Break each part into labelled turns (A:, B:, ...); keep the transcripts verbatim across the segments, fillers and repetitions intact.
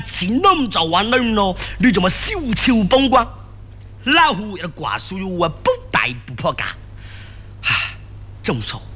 A: 前넘就玩恁咯，你怎麼小瞧崩光？老虎一個掛樹有啊，不大不破家。唉，這麼說，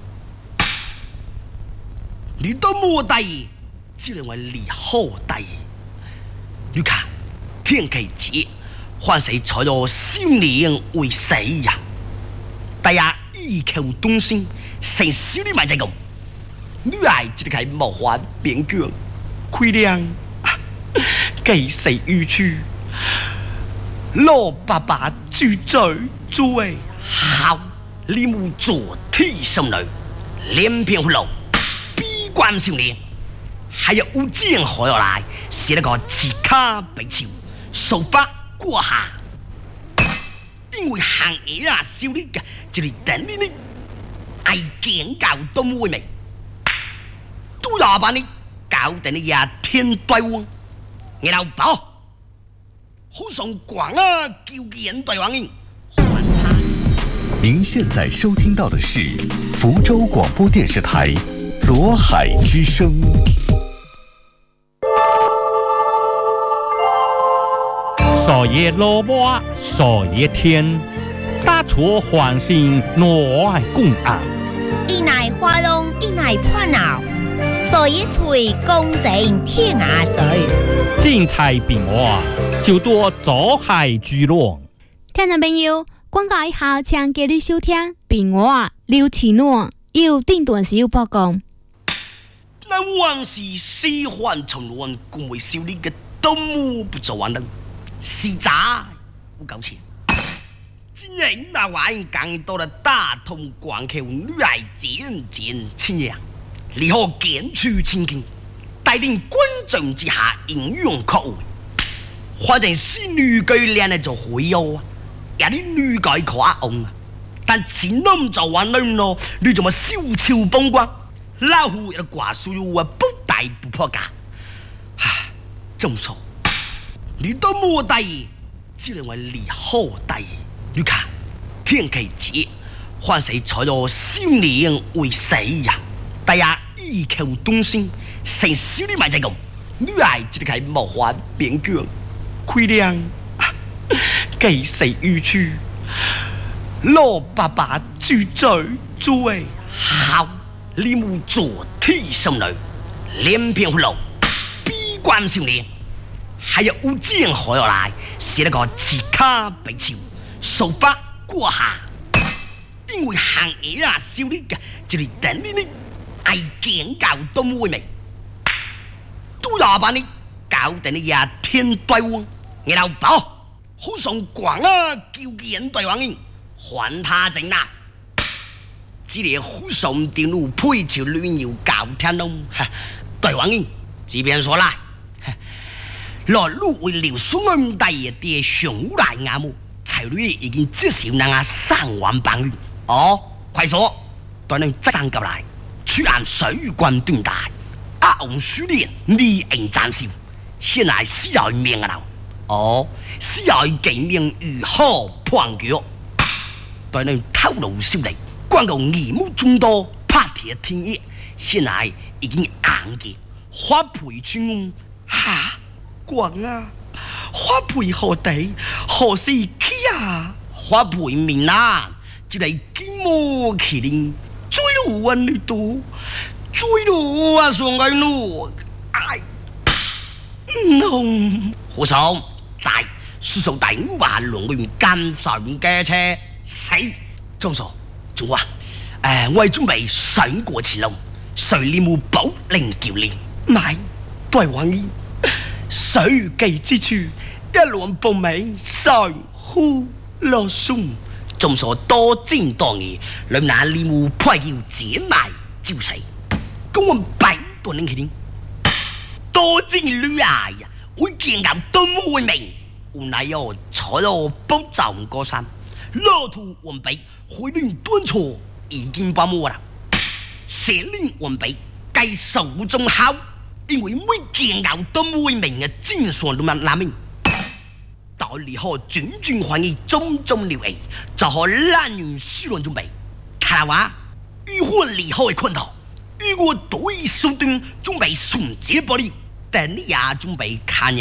A: 你都冇底，只能為你好底。你看，天氣節，還是採咗少年為死呀？大家異口同聲，成少年萬隻咁。女孩只係無法勉強，虧亮，幾世與去，老爸爸住在最好，你冇做替心女，臉皮hul路，悲觀少年，還有烏江河落來，寫了個刺卡被潮，手把過下，因為行嘢啊少啲嘅，就嚟等你呢，係見教都冇味。都要把你搞得你呀天對王，你老寶好上廣啊，叫人對王人。
B: 您现在收听到的是福州广播电视台左海之声。
C: 少爷萝卜，少爷天，大厨欢心我爱共啊，
D: 一奶花龙，一奶破脑。所以吹公正天涯水，
C: 精彩变化就多左海聚落。
E: 聽眾朋友，廣告以後請繼續收聽變化廖奇諾有定段小報告。
A: 那往事喜歡重亂，共為少年嘅都冇不做完人，實在唔夠錢。今日那玩意講到了大同廣口，女孩漸漸親陽。你可見出千金，帶領觀眾之下應用可為。反正是女改練的就會有啊，有啲女改可阿翁啊。但前넘就玩恁咯，你怎麼小瞧崩光？老虎一個掛樹有啊，不大不破家。唉，這麼說，你都冇底，只能為你好底。你看，天氣節，還是採咗少年為死呀？大家異口同聲，成少年萬隻咁，女孩只係無法勉強，虧亮，幾世與去，老爸爸住在最好，你冇做替心女，臉皮hul路，悲觀少年，還有烏江河落來，寫了個刺卡被潮，手把過下，因為行嘢啊少啲嘅，就嚟等你呢。係見教都冇味，都要把你搞得你呀天對王，你老寶好上廣啊，叫人對王人，還他正啦，只係好上電路配條亂要搞聽咯，對王人，這邊說啦，來路為了雙安大嘅啲上來亞木，財率已經至少能啊三萬八元，哦，快說，對你爭及來。去按水關斷大，阿翁書念你應暫時，現在需要命啊！哦，需要幾命如何判決？對你透露消息，廣告義務眾多，拍鐵天意，現在已經硬嘅，花培村屋嚇廣啊！花培何地何時起啊？花培面啊，就嚟金毛麒麟。追路啊你都追路啊上緊路，哎，弄好爽，在叔叔大屋話龍佢跟上嘅車死，張傻仲話誒，我係準備上過前路，誰你冇保齡叫練，買都係玩意，水記之處一輪報名上呼落松。仲說多精多義，你那你冇派要剪埋招死，咁我擺多拎起點，多精女啊呀，會見到都冇會明，原來要坐到北站過山，老土完備，會令端錯已經把握啦，寫令完備，計手中好，因為每見到都冇會明嘅精算都乜難明。到離開轉轉環意種種料理，就可濫用輸亂準備。睇話，如果離開困頭，如果對手段準備順接玻璃，但你也準備看